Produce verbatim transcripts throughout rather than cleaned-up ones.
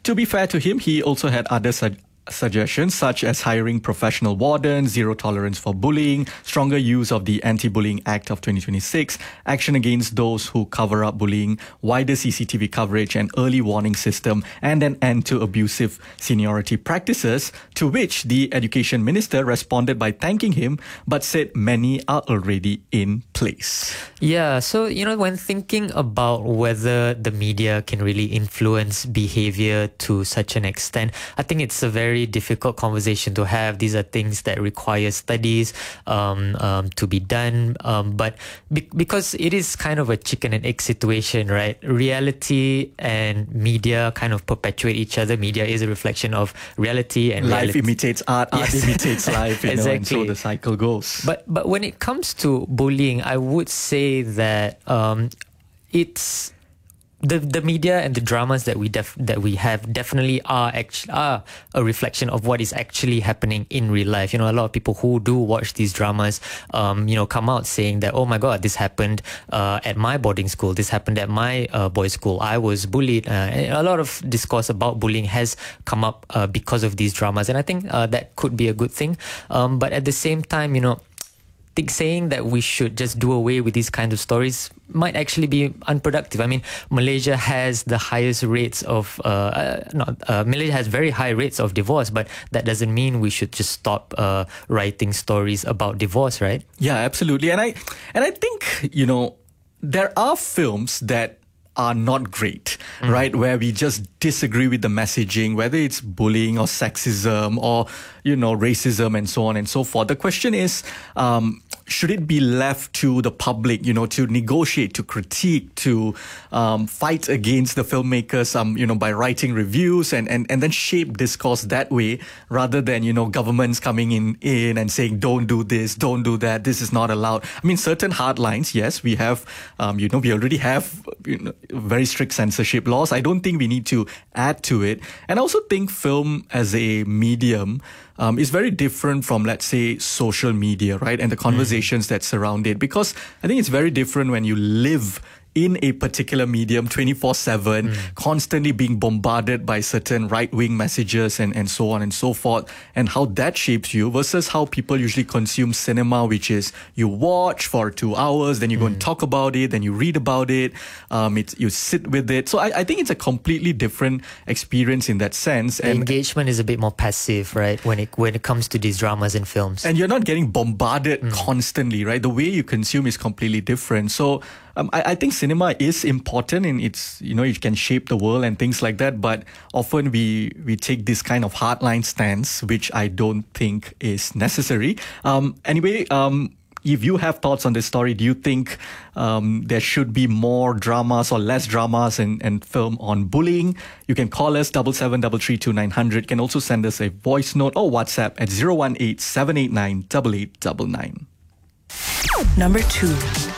to be fair to him, he also had other sug- suggestions such as hiring professional wardens, zero tolerance for bullying, stronger use of the Anti-Bullying Act of twenty twenty-six, action against those who cover up bullying, wider C C T V coverage and early warning system, and an end to abusive seniority practices, to which the Education Minister responded by thanking him but said many are already in place. Yeah, so, you know, when thinking about whether the media can really influence behavior to such an extent, I think it's a very difficult conversation to have. These are things that require studies um, um, to be done. Um, but be- because it is kind of a chicken and egg situation, right? Reality and media kind of perpetuate each other. Media is a reflection of reality, and life reality imitates art, art Yes. imitates life, you Exactly. know, and so the cycle goes. But but when it comes to bullying, I would say that um, it's the the media and the dramas that we def- that we have definitely are actually are a reflection of what is actually happening in real life. You know, a lot of people who do watch these dramas, um, you know, come out saying that, oh my God, this happened uh, at my boarding school. This happened at my uh, boys' school. I was bullied. Uh, and a lot of discourse about bullying has come up uh, because of these dramas, and I think uh, that could be a good thing. Um, but at the same time, you know, think saying that we should just do away with these kinds of stories might actually be unproductive. I mean, Malaysia has the highest rates of, uh, uh, not, uh, Malaysia has very high rates of divorce, but that doesn't mean we should just stop uh, writing stories about divorce, right? Yeah, absolutely. And I, and I think, you know, there are films that are not great, mm. right? Where we just disagree with the messaging, whether it's bullying or sexism or, you know, racism and so on and so forth. The question is, um, should it be left to the public, you know, to negotiate, to critique, to um, fight against the filmmakers, um, you know, by writing reviews and, and, and then shape discourse that way, rather than, you know, governments coming in, in and saying, don't do this, don't do that, this is not allowed. I mean, certain hard lines, yes, we have, um, you know, we already have, you know, very strict censorship laws. I don't think we need to add to it. And I also think film as a medium um, is very different from, let's say, social media, right? And the conversations mm. that surround it. Because I think it's very different when you live in a particular medium twenty-four seven, mm. constantly being bombarded by certain right-wing messages and, and so on and so forth, and how that shapes you versus how people usually consume cinema, which is you watch for two hours, then you go mm. and talk about it, then you read about it, um, it's, you sit with it. So I, I think it's a completely different experience in that sense. The and engagement is a bit more passive, right, when it when it comes to these dramas and films. And you're not getting bombarded mm. constantly, right? The way you consume is completely different. So Um, I, I think cinema is important and it's, you know, it can shape the world and things like that. But often we, we take this kind of hardline stance, which I don't think is necessary. Um, anyway, um, if you have thoughts on this story, do you think um, there should be more dramas or less dramas and, and film on bullying? You can call us double seven double three two nine hundred. You can also send us a voice note or WhatsApp at zero one eight seven eight nine eight eight nine nine. Number two.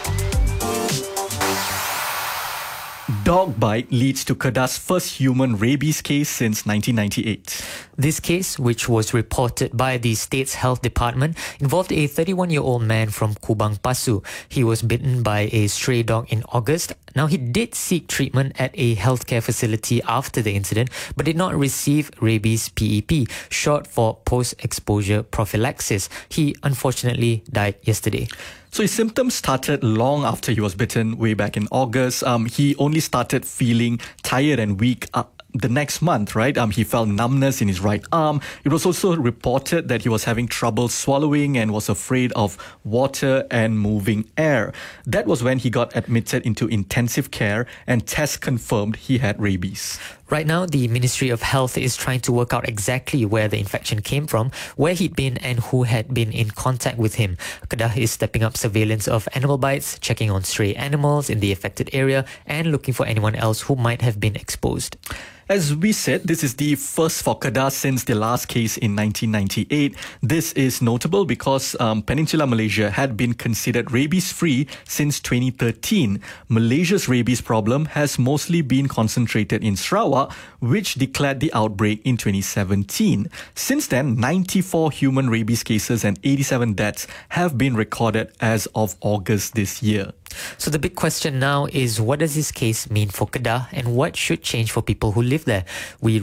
Dog bite leads to Kedah's first human rabies case since nineteen ninety-eight. This case, which was reported by the state's health department, involved a thirty-one-year-old man from Kubang Pasu. He was bitten by a stray dog in August. Now, he did seek treatment at a healthcare facility after the incident, but did not receive rabies P E P, short for post-exposure prophylaxis. He unfortunately died yesterday. So his symptoms started long after he was bitten, way back in August. Um, he only started feeling tired and weak uh, the next month, right? Um, he felt numbness in his right arm. It was also reported that he was having trouble swallowing and was afraid of water and moving air. That was when he got admitted into intensive care and tests confirmed he had rabies. Right now, the Ministry of Health is trying to work out exactly where the infection came from, where he'd been and who had been in contact with him. Kedah is stepping up surveillance of animal bites, checking on stray animals in the affected area and looking for anyone else who might have been exposed. As we said, this is the first for Kedah since the last case in nineteen ninety-eight. This is notable because um, Peninsular Malaysia had been considered rabies-free since twenty thirteen. Malaysia's rabies problem has mostly been concentrated in Sarawak, which declared the outbreak in twenty seventeen. Since then, ninety-four human rabies cases and eighty-seven deaths have been recorded as of August this year. So the big question now is, what does this case mean for Kedah and what should change for people who live there? We